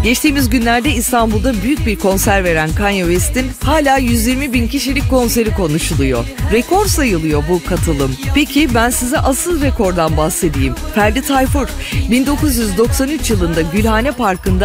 Geçtiğimiz günlerde İstanbul'da büyük bir konser veren Kanye West'in hala 120 bin kişilik konseri konuşuluyor. Rekor sayılıyor bu katılım. Peki ben size asıl rekordan bahsedeyim. Ferdi Tayfur 1993 yılında Gülhane Parkı'nda